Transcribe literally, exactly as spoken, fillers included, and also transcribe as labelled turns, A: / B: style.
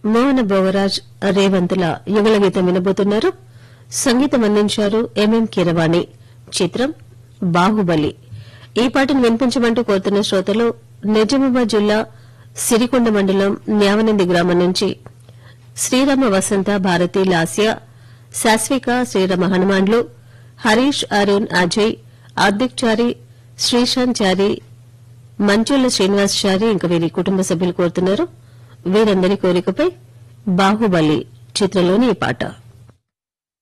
A: మోహన భోగరాజ్ రేవంతుల యుగల గీతం వినబోతున్నారు. సంగీతం అందించారు ఎంఎం కీరవాణి. చిత్రం బాహుబలి. ఈ పాటను వినిపించమంటూ కోరుతున్న శ్రోతలు నిజామాబాద్ జిల్లా సిరికొండ మండలం న్యావనంది గ్రామం నుంచి శ్రీరామ వసంత భారతి లాస్య, శాస్విక, శ్రీరామ హనుమాన్లు, హరీష్, అరుణ్, అజయ్, హార్దిక్ చారి, శ్రీశాంత్ చారి, మంచుల శ్రీనివాస్ చారి ఇంకా వీరి కుటుంబ సభ్యులు కోరుతున్నారు. వీరందరి కోరికపై బాహుబలి చిత్రంలోని ఈ పాట.